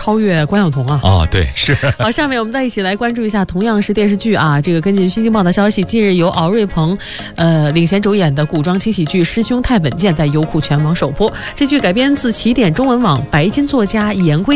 超越关晓彤啊。 哦，对，是。 好，下面我们再一起来关注一下同样是电视剧啊，这个根据新京报的消息，近日由敖瑞鹏领衔主演的古装轻喜剧《师兄太稳健》在优酷全网首播。这剧改编自起点中文网白金作家严归